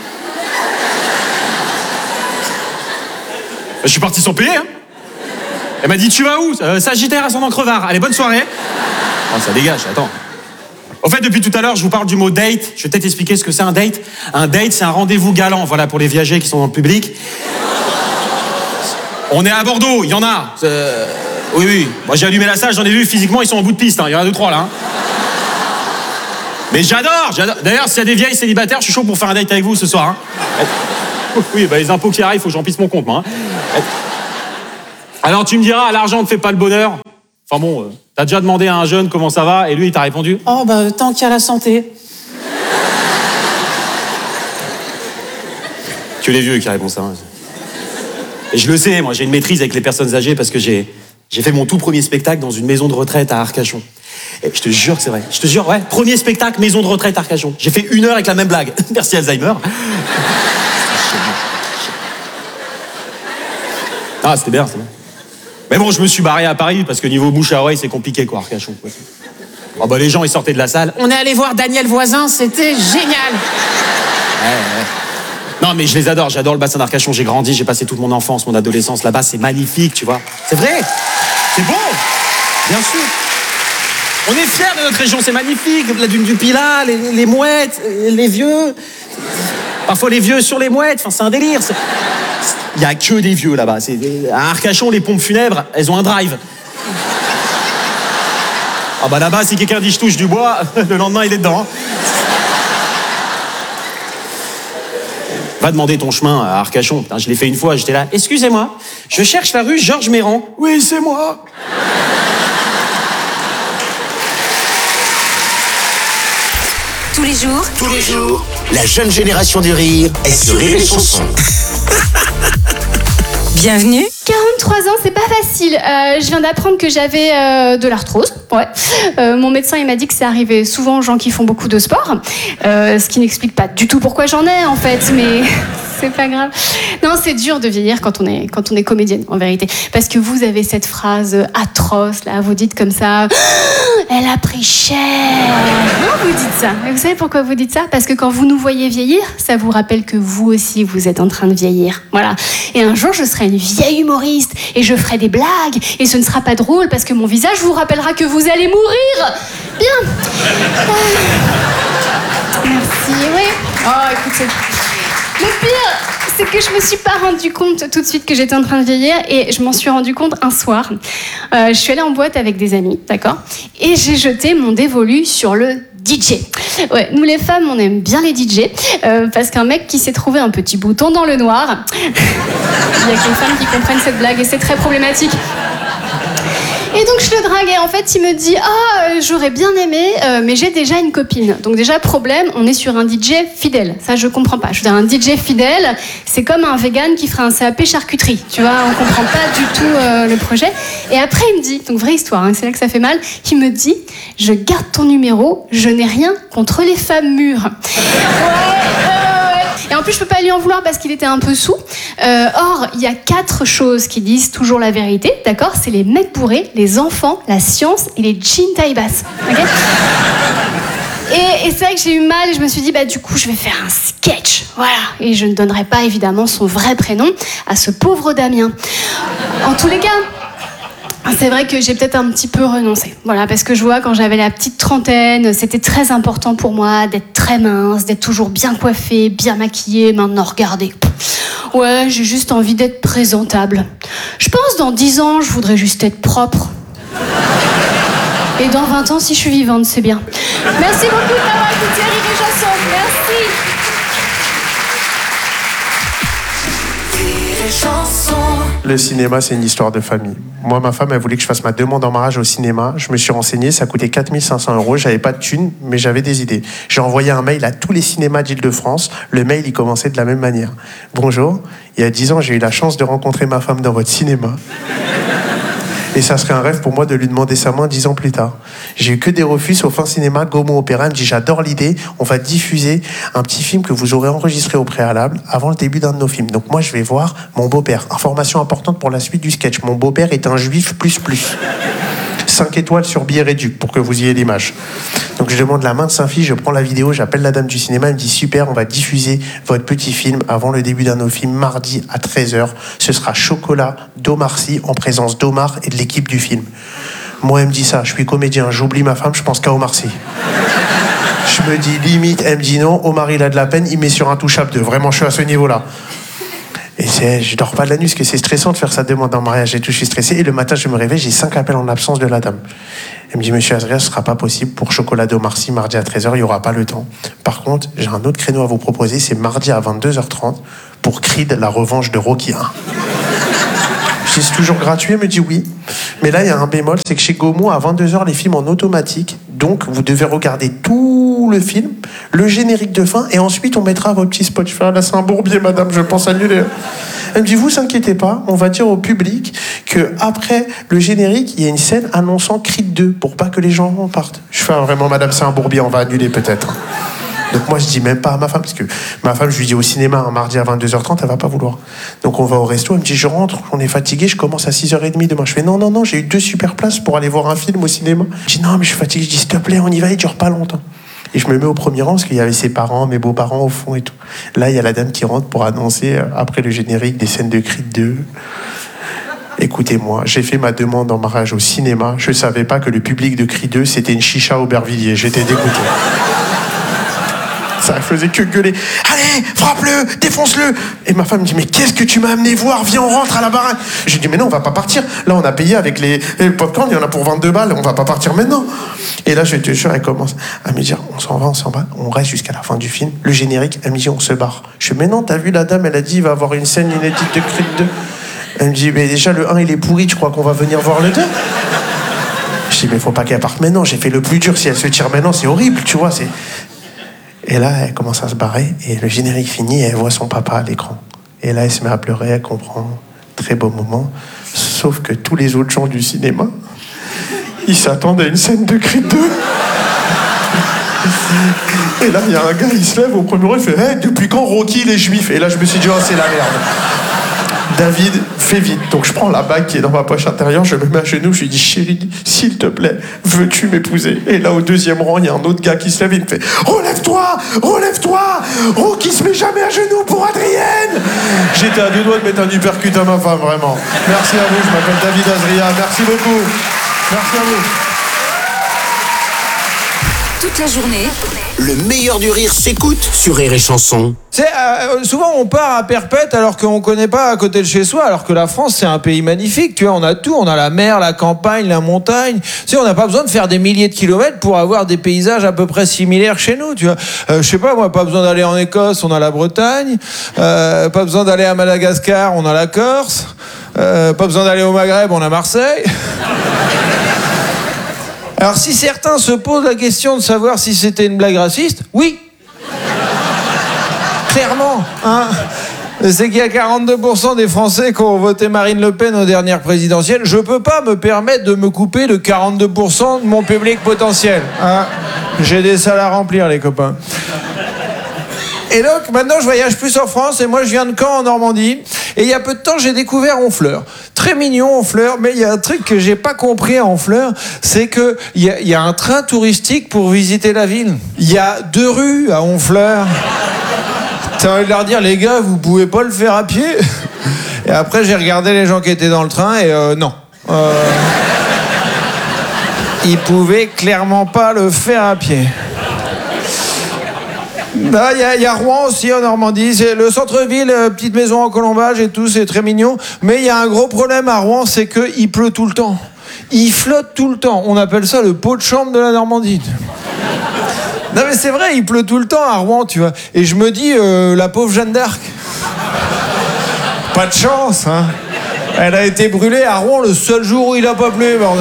Je suis parti sans payer, hein. Elle m'a dit, tu vas où? euh, Sagittaire à son encrevard. Allez, bonne soirée. Oh, ça dégage, attends. En fait, depuis tout à l'heure, je vous parle du mot date. Je vais peut-être expliquer ce que c'est un date. Un date, c'est un rendez-vous galant, voilà, pour les viagers qui sont dans le public. On est à Bordeaux, il y en a. Euh... Oui, oui. Moi, j'ai allumé la salle, j'en ai vu, physiquement, ils sont en bout de piste. Hein. Il y en a deux, trois, là. Hein. Mais j'adore, j'adore. D'ailleurs, s'il y a des vieilles célibataires, je suis chaud pour faire un date avec vous ce soir. Hein. Oui, bah, les impôts qui arrivent, faut que j'emplisse mon compte, moi. Hein. Alors, tu me diras, l'argent ne fait pas le bonheur. Enfin bon, euh, t'as déjà demandé à un jeune comment ça va, et lui, il t'a répondu, oh, bah, tant qu'il y a la santé. Tu les vieux qui répondent ça. Hein. Et je le sais, moi, j'ai une maîtrise avec les personnes âgées parce que j'ai... J'ai fait mon tout premier spectacle dans une maison de retraite à Arcachon. Et je te jure que c'est vrai. Je te jure, ouais. Premier spectacle, maison de retraite à Arcachon. J'ai fait une heure avec la même blague. Merci Alzheimer. Ah, c'était bien, c'est bien. Mais bon, je me suis barré à Paris parce que niveau bouche à oreille, c'est compliqué, quoi, Arcachon. Quoi. Oh, bah, les gens, ils sortaient de la salle. On est allé voir Daniel Voisin, c'était génial. Ouais, ouais. Non, mais je les adore, j'adore le bassin d'Arcachon, j'ai grandi, j'ai passé toute mon enfance, mon adolescence là-bas, c'est magnifique, tu vois. C'est vrai, c'est beau, bien sûr. On est fiers de notre région, c'est magnifique, la dune du Pilat, les, les mouettes, les vieux. Parfois les vieux sur les mouettes, enfin c'est un délire. Il y a que des vieux là-bas. C'est... À Arcachon, les pompes funèbres, elles ont un drive. Ah bah là-bas, si quelqu'un dit je touche du bois, le lendemain il est dedans. Hein. Va demander ton chemin à Arcachon. Putain, je l'ai fait une fois, j'étais là. Excusez-moi, je cherche la rue Georges Méran. Oui, c'est moi. Tous les jours, Tous les jours, la jeune génération du rire est sur Rire et Chanson. bienvenue. quarante-trois ans, c'est pas facile. Euh, je viens d'apprendre que j'avais euh, de l'arthrose. Ouais. Euh, mon médecin, il m'a dit que c'est arrivé souvent aux gens qui font beaucoup de sport. Euh, ce qui n'explique pas du tout pourquoi j'en ai, en fait, mais c'est pas grave. Non, c'est dur de vieillir quand on est, quand on est comédienne, en vérité. Parce que vous avez cette phrase atroce, là, vous dites comme ça, « Elle a pris cher !» Non, vous dites ça. Et vous savez pourquoi vous dites ça? Parce que quand vous nous voyez vieillir, ça vous rappelle que vous aussi, vous êtes en train de vieillir. Voilà. Et un jour, je serai une vieille humoriste et je ferai des blagues et ce ne sera pas drôle parce que mon visage vous rappellera que vous allez mourir. Bien. Euh... Merci. Oui. Oh, écoutez. Le pire, c'est que je me suis pas rendu compte tout de suite que j'étais en train de vieillir et je m'en suis rendu compte un soir. Euh, je suis allée en boîte avec des amis, d'accord? Et j'ai jeté mon dévolu sur le D J. Ouais, nous les femmes, on aime bien les D J euh, parce qu'un mec qui s'est trouvé un petit bouton dans le noir, il y a que les femmes qui comprennent cette blague et c'est très problématique. Et donc je le drague et en fait il me dit « Ah, euh, j'aurais bien aimé, euh, mais j'ai déjà une copine. » Donc déjà, problème, on est sur un D J fidèle. Ça, je comprends pas. Je veux dire, un D J fidèle, c'est comme un vegan qui ferait un C A P charcuterie. Tu vois, on comprend pas du tout euh, le projet. Et après, il me dit, donc vraie histoire, hein, c'est là que ça fait mal, il me dit « Je garde ton numéro, je n'ai rien contre les femmes mûres. » Ouais, Et en plus, je peux pas lui en vouloir parce qu'il était un peu saoul. Euh, or, il y a quatre choses qui disent toujours la vérité, d'accord? C'est les mecs bourrés, les enfants, la science et les jeans taille basse. Okay. Et, et c'est vrai que j'ai eu mal et je me suis dit, bah du coup, je vais faire un sketch. Voilà. Et je ne donnerai pas évidemment son vrai prénom à ce pauvre Damien. En tous les cas, c'est vrai que j'ai peut-être un petit peu renoncé. Voilà, parce que je vois, quand j'avais la petite trentaine, c'était très important pour moi d'être très mince, d'être toujours bien coiffée, bien maquillée. Maintenant, regardez. Ouais, j'ai juste envie d'être présentable. Je pense dans dix ans, je voudrais juste être propre. Et dans vingt ans, si je suis vivante, c'est bien. Merci beaucoup d'avoir écouté Rire et Chanson. Merci. Rire et Chanson. Le cinéma, c'est une histoire de famille. Moi, ma femme, elle voulait que je fasse ma demande en mariage au cinéma. Je me suis renseigné, ça coûtait quatre mille cinq cents euros. J'avais pas de thunes, mais j'avais des idées. J'ai envoyé un mail à tous les cinémas d'Île-de-France. Le mail, il commençait de la même manière. Bonjour, il y a dix ans, j'ai eu la chance de rencontrer ma femme dans votre cinéma. Et ça serait un rêve pour moi de lui demander sa main dix ans plus tard. J'ai eu que des refus, sauf un cinéma, Gaumont Opéra. Il me dit, j'adore l'idée, on va diffuser un petit film que vous aurez enregistré au préalable avant le début d'un de nos films. Donc moi, je vais voir mon beau-père. Information importante pour la suite du sketch. Mon beau-père est un juif plus plus. cinq étoiles sur billet réduit, pour que vous ayez l'image. Donc je demande la main de sa fille, je prends la vidéo, j'appelle la dame du cinéma, elle me dit super, on va diffuser votre petit film avant le début d'un de nos films, mardi à treize heures. Ce sera Chocolat d'Omar Sy en présence d'Omar et de l'équipe du film. Moi, elle me dit ça, je suis comédien, j'oublie ma femme, je pense qu'à Omar Sy. Je me dis limite, elle me dit non, Omar il a de la peine, il met sur Intouchable deux. Vraiment, je suis à ce niveau-là. Et c'est, je dors pas de la nuit parce que c'est stressant de faire sa demande en mariage et tout, je suis stressé. Et le matin, je me réveille, j'ai cinq appels en absence de la dame. Elle me dit, monsieur Azria, ce sera pas possible pour Chocolat d'Omar Sy, mardi à treize heures, il y aura pas le temps. Par contre, j'ai un autre créneau à vous proposer, c'est mardi à vingt-deux heures trente pour Creed, la revanche de Rocky un. Je dis, c'est toujours gratuit, elle me dit oui. Mais là, il y a un bémol, c'est que chez Gaumont, à vingt-deux heures, les films en automatique. Donc, vous devez regarder tout le film, le générique de fin, et ensuite, on mettra vos petits spots. Je fais, ah, là, c'est un bourbier, madame, je pense annuler. Elle me dit, vous inquiétez pas, on va dire au public que après le générique, il y a une scène annonçant Creed deux, pour pas que les gens partent. Je fais, ah, vraiment, madame, c'est un bourbier, on va annuler peut-être. Donc moi, je dis même pas à ma femme, parce que ma femme, je lui dis au cinéma un mardi à vingt-deux heures trente, elle va pas vouloir. Donc on va au resto, elle me dit, je rentre, on est fatigué, je commence à six heures trente demain. Je fais, non, non, non, j'ai eu deux super places pour aller voir un film au cinéma. Je dis, non, mais je suis fatigué, je dis, s'il te plaît, on y va, il dure pas longtemps. Et je me mets au premier rang, parce qu'il y avait ses parents, mes beaux-parents au fond et tout. Là, il y a la dame qui rentre pour annoncer, après le générique, des scènes de Creed deux. Écoutez-moi, j'ai fait ma demande en mariage au cinéma, je savais pas que le public de Creed deux, c'était une chicha Aubervilliers, j'étais dégoûté. Ça faisait que gueuler. Allez, frappe-le, défonce-le. Et ma femme me dit, mais qu'est-ce que tu m'as amené voir? Viens, on rentre à la baraque. J'ai dit, mais non, on va pas partir. Là, on a payé avec les, les pop-corn, il y en a pour vingt-deux balles, on va pas partir maintenant. Et là, je te jure, elle commence à me dire, on s'en va, on s'en va, on reste jusqu'à la fin du film. Le générique, elle me dit, on se barre. Je dis, mais non, t'as vu la dame, elle a dit, il va avoir une scène inédite de Creed deux. Elle me dit, mais déjà, le un, il est pourri, tu crois qu'on va venir voir le deux? Je dis, mais faut pas qu'elle parte maintenant, j'ai fait le plus dur. Si elle se tire maintenant, c'est horrible, tu vois, c'est... Et là, elle commence à se barrer, et le générique finit, et elle voit son papa à l'écran. Et là, elle se met à pleurer, elle comprend. Très beau moment. Sauf que tous les autres gens du cinéma, ils s'attendent à une scène de Creed deux. Et là, il y a un gars, il se lève au premier rang, il fait hey, « Depuis quand Rocky, il est juif ?» Et là, je me suis dit « Oh, c'est la merde. » David, fais vite. Donc je prends la bague qui est dans ma poche intérieure, je me mets à genoux, je lui dis, chérie, s'il te plaît, veux-tu m'épouser? Et là, au deuxième rang, il y a un autre gars qui se lève et il me fait, relève-toi, relève-toi, Rocky se met jamais à genoux pour Adrienne. J'étais à deux doigts de mettre un uppercut à ma femme, vraiment. Merci à vous, je m'appelle David Azria, merci beaucoup. Merci à vous. Toute la journée, le meilleur du rire s'écoute sur Rire et Chanson. C'est, euh, souvent on part à perpète alors qu'on connaît pas à côté de chez soi, alors que la France c'est un pays magnifique, tu vois, on a tout, on a la mer, la campagne, la montagne, tu sais, on n'a pas besoin de faire des milliers de kilomètres pour avoir des paysages à peu près similaires chez nous, tu vois. Euh, je sais pas, moi, pas besoin d'aller en Écosse, on a la Bretagne, euh, pas besoin d'aller à Madagascar, on a la Corse, euh, pas besoin d'aller au Maghreb, on a Marseille. Alors si certains se posent la question de savoir si c'était une blague raciste, oui. Clairement, hein. C'est qu'il y a quarante-deux pour cent des Français qui ont voté Marine Le Pen aux dernières présidentielles. Je peux pas me permettre de me couper de quarante-deux pour cent de mon public potentiel. Hein. J'ai des salles à remplir, les copains. Et donc, maintenant, je voyage plus en France, et moi, je viens de Caen, en Normandie. Et il y a peu de temps, j'ai découvert Honfleur. Très mignon, Honfleur, mais il y a un truc que j'ai pas compris à Honfleur, c'est que il y, y a un train touristique pour visiter la ville. Il y a deux rues à Honfleur. T'as envie de leur dire, les gars, vous pouvez pas le faire à pied? Et après, j'ai regardé les gens qui étaient dans le train, et euh, non. Euh, ils pouvaient clairement pas le faire à pied. Il y, y a Rouen aussi en Normandie, c'est le centre-ville, euh, petite maison en colombage et tout, c'est très mignon. Mais il y a un gros problème à Rouen, c'est qu'il pleut tout le temps. Il flotte tout le temps. On appelle ça le pot de chambre de la Normandie. Non mais c'est vrai, il pleut tout le temps à Rouen, tu vois. Et je me dis, euh, la pauvre Jeanne d'Arc. Pas de chance, hein. Elle a été brûlée à Rouen le seul jour où il a pas plu, bordel.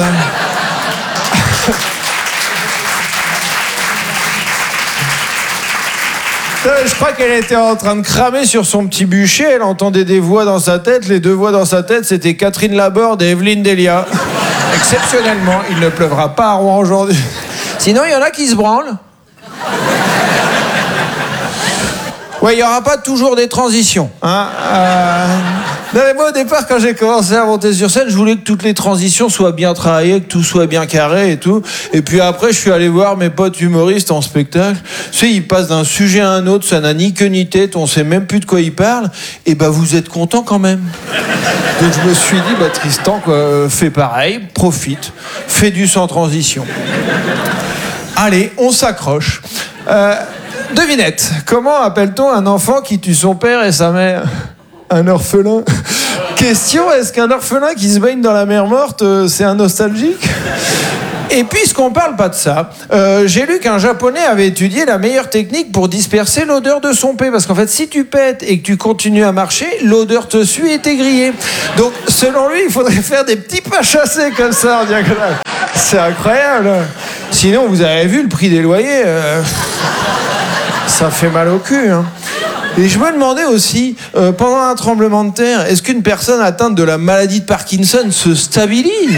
Je crois qu'elle était en train de cramer sur son petit bûcher. Elle entendait des voix dans sa tête. Les deux voix dans sa tête, c'était Catherine Laborde et Evelyne Delia. Exceptionnellement, il ne pleuvra pas à Rouen aujourd'hui. Sinon, il y en a qui se branlent. Ouais, il n'y aura pas toujours des transitions. Hein euh... Non, mais moi, au départ, quand j'ai commencé à monter sur scène, je voulais que toutes les transitions soient bien travaillées, que tout soit bien carré et tout. Et puis après, je suis allé voir mes potes humoristes en spectacle. Tu sais, ils passent d'un sujet à un autre, ça n'a ni queue ni tête, on sait même plus de quoi ils parlent. Et bah, vous êtes contents quand même. Donc je me suis dit, bah Tristan, quoi, fais pareil, profite, fais du sans transition. Allez, on s'accroche. Euh, devinette, comment appelle-t-on un enfant qui tue son père et sa mère? Un orphelin. Question, est-ce qu'un orphelin qui se baigne dans la mer morte, euh, c'est un nostalgique? Et puisqu'on parle pas de ça, euh, j'ai lu qu'un Japonais avait étudié la meilleure technique pour disperser l'odeur de son pet. Parce qu'en fait, si tu pètes et que tu continues à marcher, l'odeur te suit et t'es grillé. Donc, selon lui, il faudrait faire des petits pas chassés comme ça en diagonale. C'est incroyable. Sinon, vous avez vu le prix des loyers, euh, ça fait mal au cul, hein. Et je me demandais aussi, euh, pendant un tremblement de terre, est-ce qu'une personne atteinte de la maladie de Parkinson se stabilise?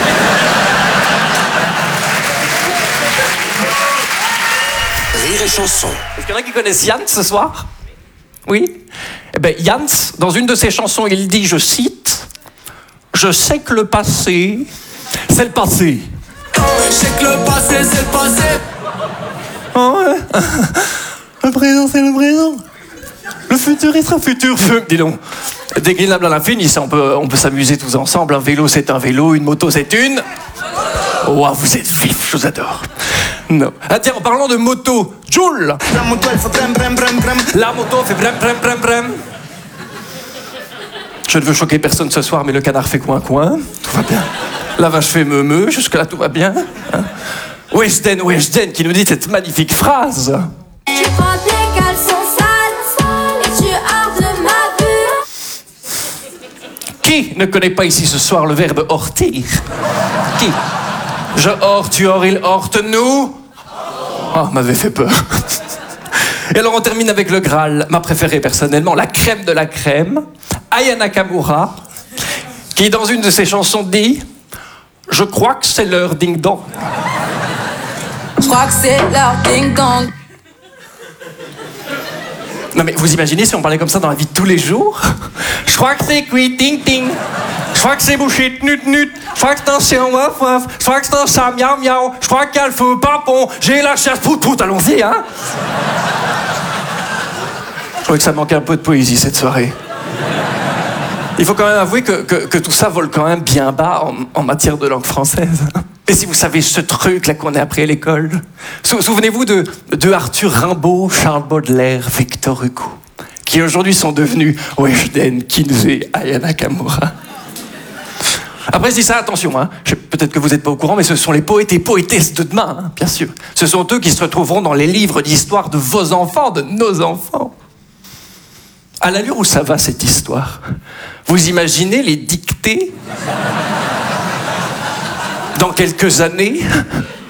Rire et chanson. Est-ce qu'il y en a qui connaissent Jans ce soir? Oui? Eh bien, Jans, dans une de ses chansons, il dit, je cite, « Je sais que le passé, c'est le passé. » Je sais que le passé, c'est le passé. Oh ouais. Le présent, c'est le présent. Le futur, il sera futur. Dis donc, déclinable à l'infini, ça, on peut, on peut s'amuser tous ensemble. Un vélo, c'est un vélo. Une moto, c'est une... Oh, vous êtes vifs, je vous adore. Non. Ah tiens, en parlant de moto, Joule. La moto, elle fait brem, brem, brem, brem. La moto fait brem, brem, brem, brem. Je ne veux choquer personne ce soir, mais le canard fait coin, coin. Tout va bien. La vache fait meu, meu. Jusque-là, tout va bien. Hein? Weshden, Weshden, qui nous dit cette magnifique phrase. Tu portes les caleçons sales et tu hors de ma vue. Qui ne connaît pas ici ce soir le verbe hortir? Qui? Je hors, tu hors, il horte, nous. Oh, m'avait fait peur. Et alors on termine avec le Graal, ma préférée personnellement, la crème de la crème, Aya Nakamura, qui dans une de ses chansons dit « Je crois que c'est l'heure ding-dong ». Je crois que c'est l'heure ding-dong. Non mais vous imaginez si on parlait comme ça dans la vie de tous les jours? Je crois que c'est cuit ting ting. Je crois que c'est bouché tnut nut. Je crois que c'est un chien waf waf. Je crois que c'est un chat miaou miaou. Je crois qu'il y a le feu papon. J'ai la chasse pout pout. Allons-y, hein? Je crois que ça manquait un peu de poésie cette soirée. Il faut quand même avouer que, que, que tout ça vole quand même bien bas en, en matière de langue française. Et si vous savez ce truc là qu'on a appris à l'école, sou- souvenez-vous de, de Arthur Rimbaud, Charles Baudelaire, Victor Hugo, qui aujourd'hui sont devenus Weshden, Kinsey, Aya Nakamura. Après je dis ça, attention, hein, je- peut-être que vous n'êtes pas au courant, mais ce sont les poètes et poétesses de demain, hein, bien sûr. Ce sont eux qui se retrouveront dans les livres d'histoire de vos enfants, de nos enfants. À l'allure où ça va cette histoire, vous imaginez les dictées dans quelques années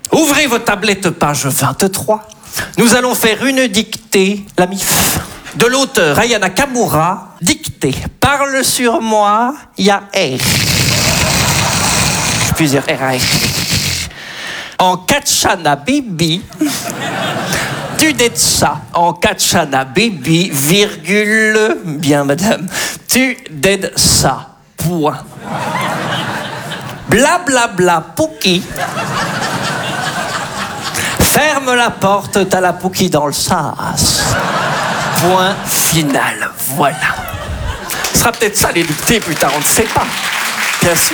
Ouvrez vos tablettes, page vingt-trois. Nous allons faire une dictée, la M I F, de l'auteur Aya Nakamura. Dictée. Parle sur moi, il y a R. Je puis dire R A R. En Kachana Baby, tu dettes ça. En Kachana Baby, virgule, bien madame, tu dettes ça. Point. Bla bla bla Pouki. Ferme la porte, t'as la Pouki dans le sas. Point final. Voilà. Ce sera peut-être ça les dictées plus tard, on ne sait pas. Bien sûr.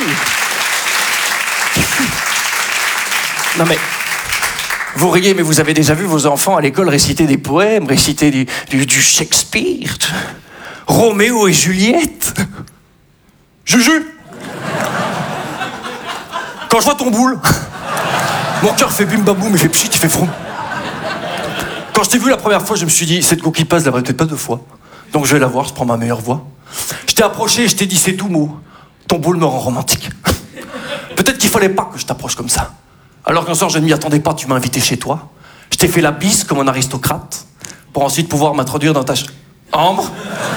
Non mais, vous riez, mais vous avez déjà vu vos enfants à l'école réciter des poèmes, réciter du, du, du Shakespeare, Roméo et Juliette. Juju. Quand je vois ton boule, mon cœur fait bim bam boum, il fait pchit, il fait front. Quand je t'ai vu la première fois, je me suis dit, cette go qui passe, je la peut-être pas deux fois. Donc je vais la voir, je prends ma meilleure voix. Je t'ai approché et je t'ai dit, c'est tout mot. Ton boule me rend romantique. Peut-être qu'il fallait pas que je t'approche comme ça. Alors qu'un soir, je ne m'y attendais pas, tu m'as invité chez toi. Je t'ai fait la bise comme un aristocrate, pour ensuite pouvoir m'introduire dans ta chambre.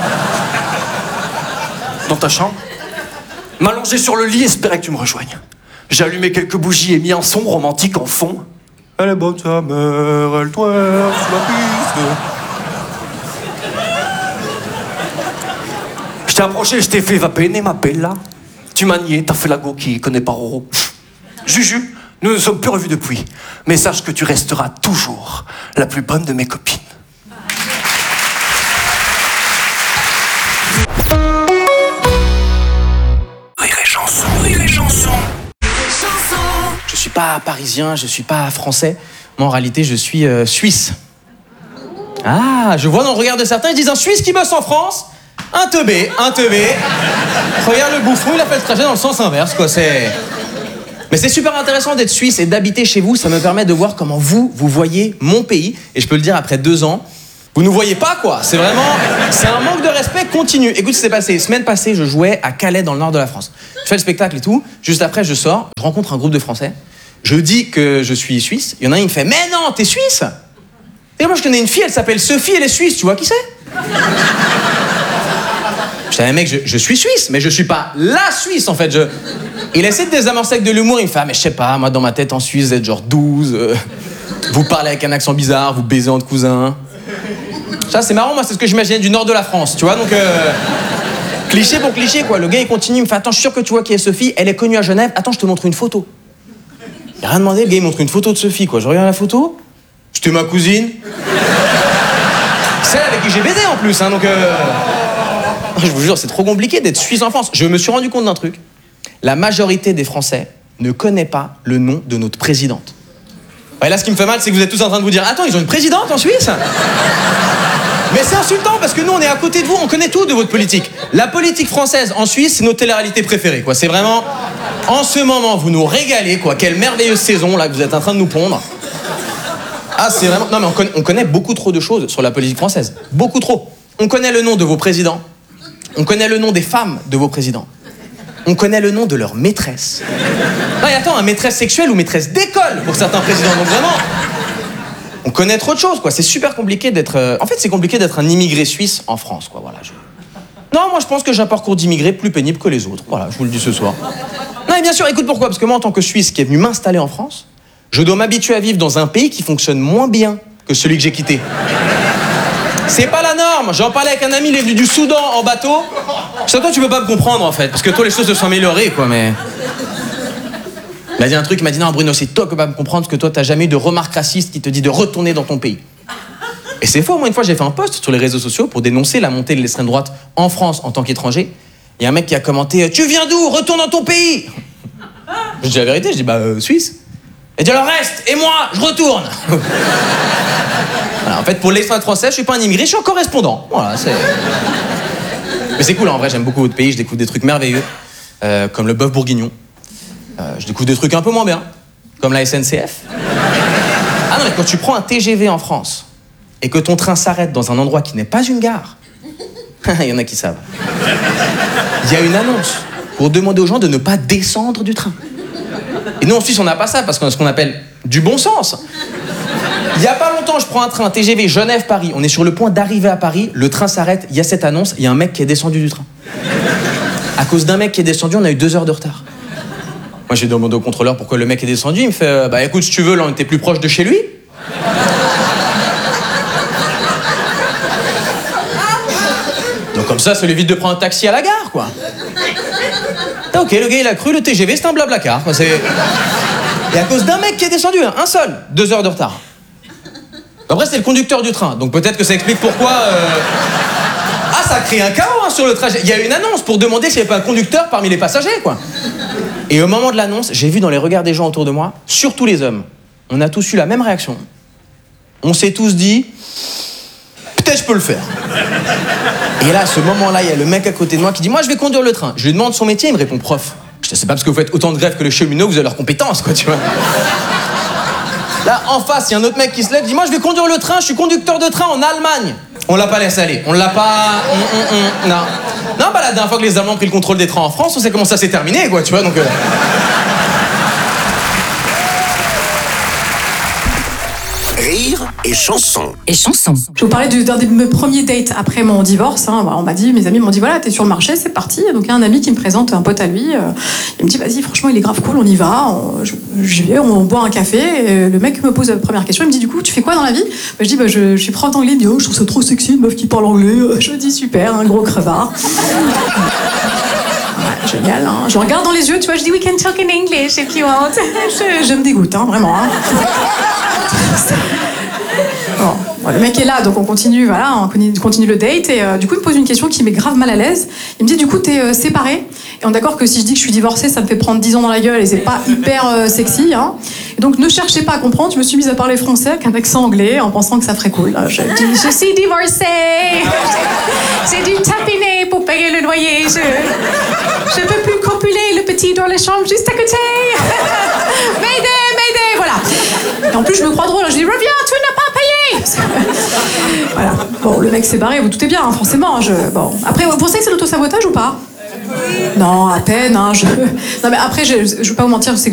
Dans ta chambre. M'allonger sur le lit, espérer que tu me rejoignes. J'ai allumé quelques bougies et mis un son romantique en fond. Elle est bonne sa mère, elle twerk sous la piste. Je t'ai approché, je t'ai fait va bene ma bella. Tu m'as nié, t'as fait la go qui connaît pas Roro. Juju, nous ne sommes plus revus depuis. Mais sache que tu resteras toujours la plus bonne de mes copines. Rire et chanson, rire et chanson. Je suis pas parisien, je suis pas français. Moi, en réalité, je suis euh, suisse. Ah, je vois dans le regard de certains, ils disent un Suisse qui bosse en France. Un teubé, un teubé. Regarde le bouffon, il a fait le trajet dans le sens inverse, quoi. C'est... Mais c'est super intéressant d'être suisse et d'habiter chez vous. Ça me permet de voir comment vous, vous voyez mon pays. Et je peux le dire, après deux ans, vous ne voyez pas, quoi. C'est vraiment... C'est un manque de respect continu. Écoute ce qui s'est passé. Semaine passée, je jouais à Calais, dans le nord de la France. Je fais le spectacle et tout. Juste après, je sors. Je rencontre un groupe de Français. Je dis que je suis suisse. Il y en a un, il me fait « Mais non, t'es suisse !» Et moi, je connais une fille, elle s'appelle Sophie, elle est suisse. Tu vois qui c'est? Je dis, mec, je, je suis suisse, mais je suis pas la Suisse, en fait. Je... Il essaie de désamorcer avec de l'humour. Il me fait, ah, mais je sais pas, moi, dans ma tête, en Suisse, vous êtes genre douze. Euh, vous parlez avec un accent bizarre, vous baisez entre cousins. Ça, c'est marrant, moi, c'est ce que j'imaginais du nord de la France, tu vois, donc... Euh... Cliché pour cliché, quoi. Le gars, il continue, il me fait, attends, je suis sûr que tu vois qui est Sophie. Elle est connue à Genève. Attends, je te montre une photo. Il a rien demandé, le gars, il montre une photo de Sophie, quoi. Je regarde la photo. C'était ma cousine. Celle avec qui j'ai baisé, en plus, hein, donc... Euh... Je vous jure, c'est trop compliqué d'être suisse en France. Je me suis rendu compte d'un truc. La majorité des Français ne connaît pas le nom de notre présidente. Ouais, là, ce qui me fait mal, c'est que vous êtes tous en train de vous dire « Attends, ils ont une présidente en Suisse ?» Mais c'est insultant, parce que nous, on est à côté de vous, on connaît tout de votre politique. La politique française en Suisse, c'est notre télé-réalité préférée, quoi. C'est vraiment... En ce moment, vous nous régalez, quoi. Quelle merveilleuse saison, là, que vous êtes en train de nous pondre. Ah, c'est vraiment... Non, mais on connaît, on connaît beaucoup trop de choses sur la politique française. Beaucoup trop. On connaît le nom de vos présidents. On connaît le nom des femmes de vos présidents. On connaît le nom de leur maîtresse. Non, et attends, un maîtresse sexuelle ou maîtresse d'école pour certains présidents. Donc vraiment, on connaît trop de choses, quoi. C'est super compliqué d'être... Euh... En fait, c'est compliqué d'être un immigré suisse en France, quoi. Voilà. Je... Non, moi, je pense que j'ai un parcours d'immigré plus pénible que les autres. Voilà, je vous le dis ce soir. Non, et bien sûr, écoute pourquoi. Parce que moi, en tant que Suisse qui est venu m'installer en France, je dois m'habituer à vivre dans un pays qui fonctionne moins bien que celui que j'ai quitté. C'est pas la norme. J'en parlais avec un ami, il est venu du Soudan en bateau. Je sais, toi, tu peux pas me comprendre, en fait, parce que toi, les choses se sont améliorées, quoi, mais... Il a dit un truc, il m'a dit, non, Bruno, c'est toi qui peux pas me comprendre, parce que toi, t'as jamais eu de remarque raciste qui te dit de retourner dans ton pays. Et c'est faux. Moi, une fois, j'ai fait un post sur les réseaux sociaux pour dénoncer la montée de l'extrême droite en France en tant qu'étranger. Il y a un mec qui a commenté, tu viens d'où? Retourne dans ton pays. Je dis la vérité, je dis, bah, euh, Suisse. Il dit, alors reste, et moi, je retourne. Voilà, en fait, pour l'extrême français, je suis pas un immigré, je suis un correspondant. Voilà, c'est... Mais c'est cool, en vrai, j'aime beaucoup votre pays, je découvre des trucs merveilleux, euh, comme le bœuf bourguignon. Euh, je découvre des trucs un peu moins bien, comme la S N C F. Ah non, mais quand tu prends un T G V en France, et que ton train s'arrête dans un endroit qui n'est pas une gare, il y en a qui savent. Il y a une annonce pour demander aux gens de ne pas descendre du train. Et nous, en Suisse, on n'a pas ça, parce qu'on a ce qu'on appelle Du bon sens. Il y a pas longtemps, je prends un train T G V Genève-Paris. On est sur le point d'arriver à Paris. Le train s'arrête. Il y a cette annonce. Il y a un mec qui est descendu du train. À cause d'un mec qui est descendu, on a eu deux heures de retard. Moi, j'ai demandé au contrôleur pourquoi le mec est descendu. Il me fait euh, bah écoute, si tu veux, là, on était plus proche de chez lui. Donc comme ça, ça lui évite de prendre un taxi à la gare, quoi. Ah, ok, le gars, il a cru, le T G V, c'est un blablacar. Quoi, c'est... Et à cause d'un mec qui est descendu, hein, un seul, deux heures de retard. Après, c'est le conducteur du train, donc peut-être que ça explique pourquoi... Euh... Ah, ça crée un chaos hein, sur le trajet. Il y a une annonce pour demander s'il n'y avait pas un conducteur parmi les passagers, quoi. Et au moment de l'annonce, j'ai vu dans les regards des gens autour de moi, surtout les hommes, on a tous eu la même réaction. On s'est tous dit, peut-être je peux le faire. Et là, à ce moment-là, il y a le mec à côté de moi qui dit, moi je vais conduire le train. Je lui demande son métier, il me répond prof. Je sais pas parce que vous faites autant de grèves que les cheminots, vous avez leurs compétences, quoi, tu vois. Là, en face, il y a un autre mec qui se lève, dit, moi je vais conduire le train, je suis conducteur de train en Allemagne. On l'a pas laissé aller, on l'a pas... On, on, on... Non. Non, bah la dernière fois que les Allemands ont pris le contrôle des trains en France, on sait comment ça s'est terminé, quoi, tu vois, donc... Euh... Rire et chanson. Et chanson. Je vais vous parler d'un de mes premiers dates après mon divorce. Hein. On m'a dit, mes amis m'ont dit, voilà, t'es sur le marché, c'est parti. Donc il y a un ami qui me présente un pote à lui. Euh, il me dit, vas-y, franchement, il est grave cool, on y va. On, je, je vais, on boit un café. Et le mec me pose la première question. Il me dit, du coup, tu fais quoi dans la vie? bah, Je dis, bah, je, je suis prof d'anglais. Il me dit, oh, je trouve ça trop sexy, une meuf qui parle anglais. Je dis, super, un gros crevard. Ouais, génial, hein. Je le regarde dans les yeux, tu vois, je dis, we can talk in English if you want. je, je me dégoûte, hein, vraiment. Hein. Bon, bon, le mec est là, donc on continue, voilà, on continue le date, et euh, du coup il me pose une question qui met grave mal à l'aise. Il me dit, du coup t'es euh, séparé, et on est d'accord que si je dis que je suis divorcée, ça me fait prendre dix ans dans la gueule, et c'est pas hyper euh, sexy, hein. Et donc ne cherchez pas à comprendre, je me suis mise à parler français avec un accent anglais, en pensant que ça ferait cool. Je dis, je suis divorcée, j'ai dû tapiner pour payer le loyer, je, je peux plus copuler le petit dans la chambre juste à côté. Mayday, mayday, voilà. Et en plus je me crois drôle, je dis, reviens, tu n'as pas payé. Voilà. Bon, le mec s'est barré, vous doutez bien, hein, forcément. Je... Bon. Après, vous pensez que c'est l'autosabotage ou pas? Non, à peine. Hein, je... Non, mais après, je, je vais pas vous mentir, je sais que